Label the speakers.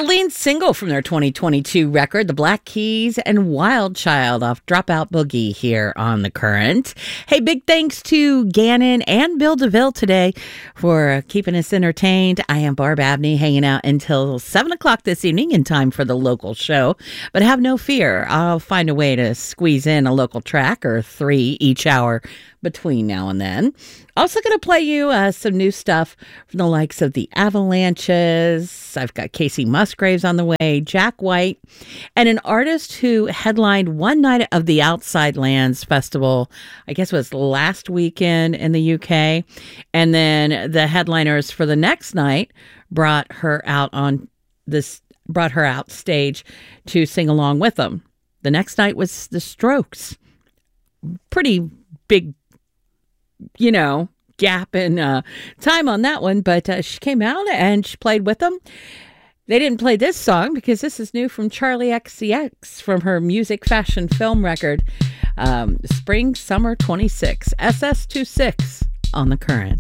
Speaker 1: the lead single from their 2022 record, The Black Keys and Wild Child off Dropout Boogie here on The Current. Hey, big thanks to Gannon and Bill DeVille today for keeping us entertained. I am Barb Abney, hanging out until 7 o'clock this evening in time for the local show. But have no fear, I'll find a way to squeeze in a local track or 3 each hour between now and then. Also going to play you some new stuff from the likes of the Avalanches. I've got Casey Musgraves on the way, Jack White, and an artist who headlined one night of the Outside Lands Festival, I guess it was last weekend in the UK. And then the headliners for the next night brought her out stage to sing along with them. The next night was The Strokes. Pretty big, gap in time on that one, but she came out and she played with them. They didn't play this song because this is new from Charlie XCX from her Music Fashion Film record, Spring Summer 26, SS26 on The Current.